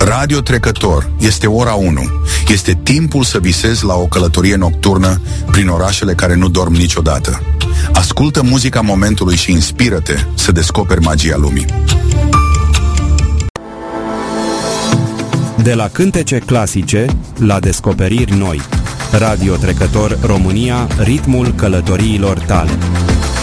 Radio Trecător, este ora 1. Este timpul să visezi la o călătorie nocturnă prin orașele care nu dorm niciodată. Ascultă muzica momentului și inspiră-te să descoperi magia lumii. De la cântece clasice la descoperiri noi. Radio Trecător România, ritmul călătoriilor tale.